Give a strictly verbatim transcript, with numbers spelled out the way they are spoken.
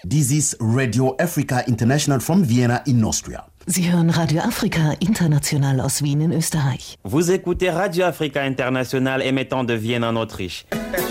This is Radio Africa International from Vienna in Austria. Sie hören Radio Afrika International aus Wien in Österreich. Vous écoutez Radio Africa International émettant de Vienne en Autriche.